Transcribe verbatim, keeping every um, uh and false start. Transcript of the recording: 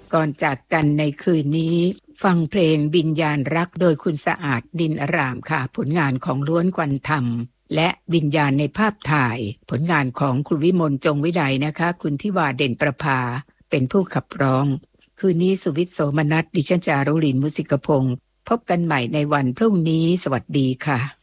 ก่อนจากกันในคืนนี้ฟังเพลงวิญญาณรักโดยคุณสะอาดดินอรามค่ะผลงานของล้วนควันธรรมและวิญญาณในภาพถ่ายผลงานของคุณวิมลจงวิไลนะคะคุณทิวาเด่นประภาเป็นผู้ขับร้องคืนนี้สุวิทย์โสมนัสดิฉันจารุลินมุสิกพงศ์พบกันใหม่ในวันพรุ่งนี้สวัสดีค่ะ